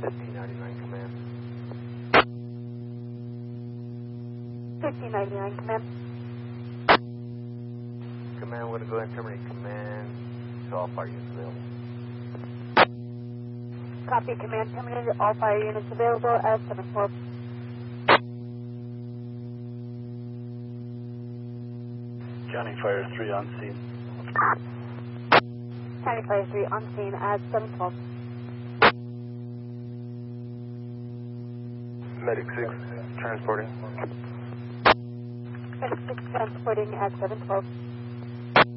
1599 command. 1599 command. Command, we're going to go ahead and terminate command to all fire units available. Copy, command terminated. All fire units available at 712. County Fire 3 on scene. County Fire 3 on scene at 712. Medic 6, transporting. Medic 6 transporting at 712.